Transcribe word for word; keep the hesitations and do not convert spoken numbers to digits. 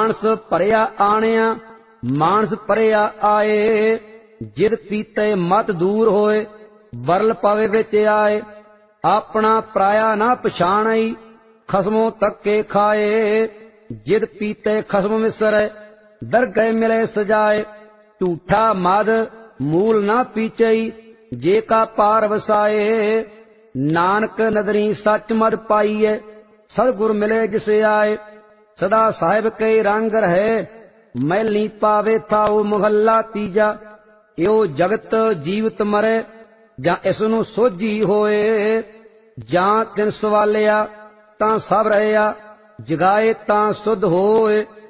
मानस भरिया आणिया मानस भरिया आए। जिद पीते मत दूर होए बरल पावे विच आए। अपना पराया ना पछाणई खसमों तक्के खाए। जिद पीते खसम विसरै दरगह मिले सजाए। झूठा मद मूल ना पीचई जे का पार वसाए। नानक नदरी सच मद पाईए सतगुर मिले जिसे आए। सदा साहिब के रंग रहे मैली पावे थाओ मुहल्ला तीजा। यो जगत जीवत मरे जां इसनू सोझी होए। जां तिन सवालिया तां सब रहया जगाए तां सुध होए।